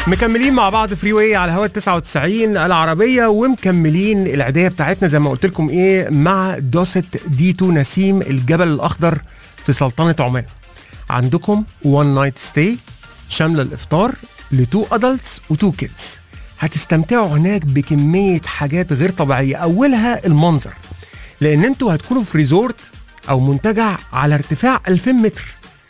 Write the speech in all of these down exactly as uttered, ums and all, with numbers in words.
مكملين مع بعض فري واي على هوا تسعة وتسعين العربية، ومكملين العادية بتاعتنا زي ما قلت لكم ايه مع دوست دي تو نسيم الجبل الأخضر في سلطنة عمان. عندكم وان نايت ستاي شاملة الإفطار لتو أدلتس وتو كيدز. هتستمتعوا هناك بكمية حاجات غير طبيعية، أولها المنظر، لأن انتوا هتكونوا في ريزورت أو منتجع على ارتفاع ألفين متر.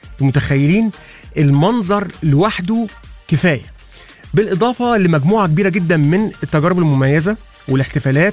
متخيلين المنظر لوحده كفاية، بالإضافة لمجموعة كبيرة جدا من التجارب المميزة والاحتفالات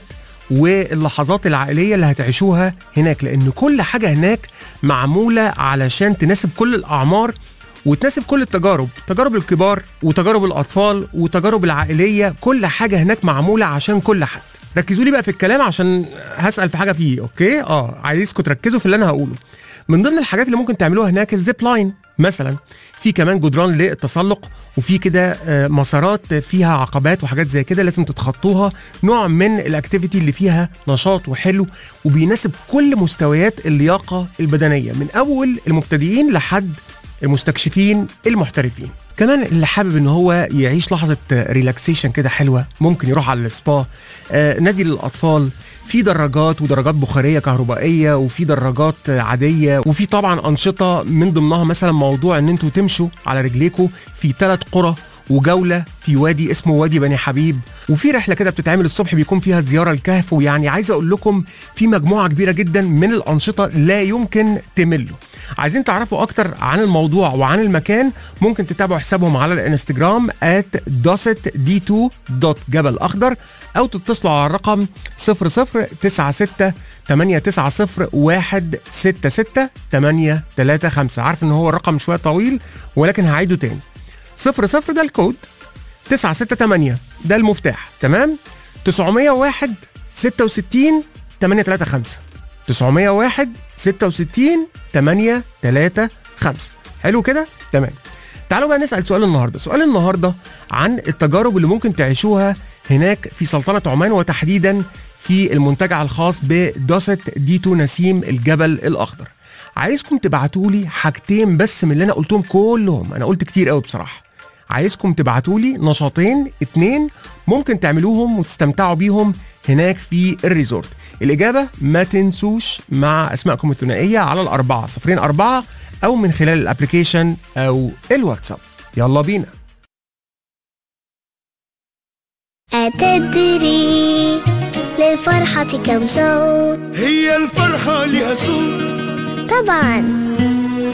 واللحظات العائلية اللي هتعيشوها هناك، لأن كل حاجة هناك معمولة علشان تناسب كل الأعمار وتناسب كل التجارب، تجارب الكبار وتجارب الأطفال وتجارب العائلية. كل حاجة هناك معمولة عشان كل حد. ركزوا لي بقى في الكلام عشان هسأل في حاجة فيه. أوكي اه عايزكم تركزوا في اللي أنا هقوله. من ضمن الحاجات اللي ممكن تعملوها هناك الزيب لاين مثلا، في كمان جدران للتسلق، وفي كده مسارات فيها عقبات وحاجات زي كده لازم تتخطوها. نوع من الاكتيفيتي اللي فيها نشاط وحلو وبيناسب كل مستويات اللياقة البدنية، من أول المبتدئين لحد المستكشفين المحترفين. كمان اللي حابب ان هو يعيش لحظة ريلاكسيشن كده حلوة ممكن يروح على السبا. آه نادي للأطفال، في دراجات ودراجات بخارية كهربائية، وفي دراجات عادية، وفي طبعا أنشطة من ضمنها مثلا موضوع ان انتوا تمشوا على رجليكوا في ثلاث قرى، وجولة في وادي اسمه وادي بني حبيب، وفي رحلة كده بتتعمل الصبح بيكون فيها زيارة الكهف. ويعني عايز اقول لكم في مجموعة كبيرة جدا من الأنشطة لا يمكن تملوا. عايزين تعرفوا اكتر عن الموضوع وعن المكان، ممكن تتابعوا حسابهم على الانستجرام آت دوست دي تو دوت جبل اخضر، او تتصلوا على الرقم صفر صفر تسعة ستة تمانية تسعة صفر واحد ستة ستة تمانية تلاتة خمسة. عارف ان هو الرقم شوية طويل ولكن هعيده تاني. صفر صفر ده الكود، تسعة ستة تمانية ده المفتاح، تمام؟ تسعمية وواحد ستة وستين تمانية تلاتة خمسة، تسعمية وواحد ستة وستين تمانية تلاتة خمسة. حلو كده؟ تمام. تعالوا بقى نسأل سؤال النهارده. سؤال النهارده عن التجارب اللي ممكن تعيشوها هناك في سلطنة عمان، وتحديدا في المنتجع الخاص بدوست دي تو نسيم الجبل الأخضر. عايزكم تبعتوا لي حاجتين بس من اللي انا قلتهم كلهم، انا قلت كتير قوي بصراحة. عايزكم تبعتوا لي نشاطين اتنين ممكن تعملوهم وتستمتعوا بيهم هناك في الريزورت. الإجابة ما تنسوش مع أسماءكم الثنائية على الأربعة صفرين أربعة، أو من خلال الابليكيشن أو الواتساب. يلا بينا. أتدري للفرحة كم صوت؟ هي الفرحة لها صوت؟ طبعا